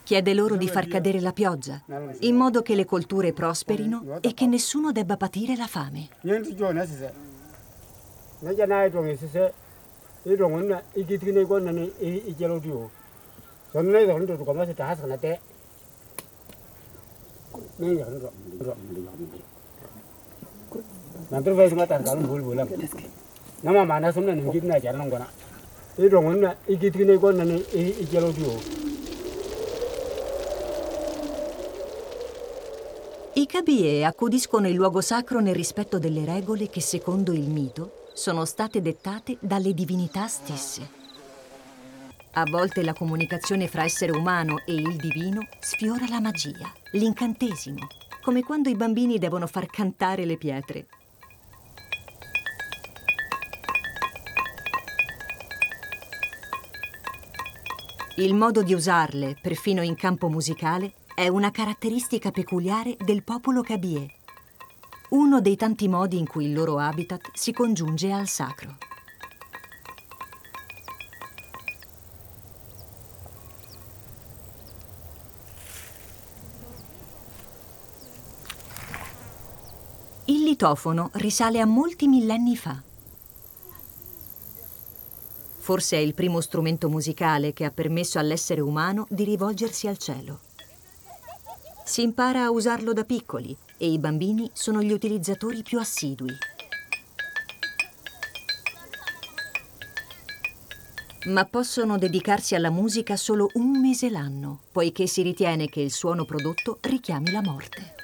Chiede loro di far cadere la pioggia, in modo che le colture prosperino e che nessuno debba patire la fame. I Kabye accudiscono il luogo sacro nel rispetto delle regole che, secondo il mito, sono state dettate dalle divinità stesse. A volte la comunicazione fra essere umano e il divino sfiora la magia, l'incantesimo, come quando i bambini devono far cantare le pietre. Il modo di usarle, perfino in campo musicale, è una caratteristica peculiare del popolo Kabye, uno dei tanti modi in cui il loro habitat si congiunge al sacro. Il litofono risale a molti millenni fa. Forse è il primo strumento musicale che ha permesso all'essere umano di rivolgersi al cielo. Si impara a usarlo da piccoli e i bambini sono gli utilizzatori più assidui. Ma possono dedicarsi alla musica solo un mese l'anno, poiché si ritiene che il suono prodotto richiami la morte.